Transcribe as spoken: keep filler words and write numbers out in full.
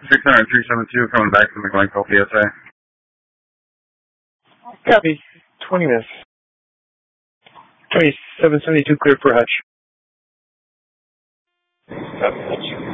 six hundred three seven two coming back from the Glencoe P S A. Copy. twenty minutes. twenty-seven seventy-two cleared for Hutch. Copy, Hutch.